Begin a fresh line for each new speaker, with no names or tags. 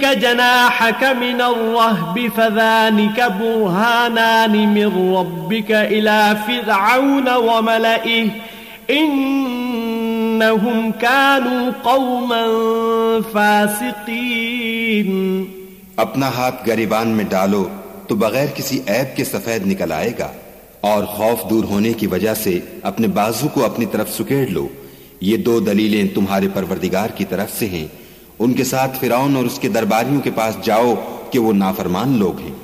तहरीक जनाहक मिनर रहब फज़ालिक बुरहानान मिन रब्बिक इला फिरऔन व मलइहि इन्नहुम कानू कौमन फासिकीन।
अपना हाथ गरिबान में डालो तो बगैर किसी ऐब के सफेद निकल आएगा, और खौफ दूर होने की वजह से अपने बाजू को अपनी तरफ सुकेड़ लो। ये दो दलीलें तुम्हारे परवरदिगार की तरफ से हैं। उनके साथ फिरौन और उसके दरबारियों के पास जाओ कि वो नाफरमान लोग हैं।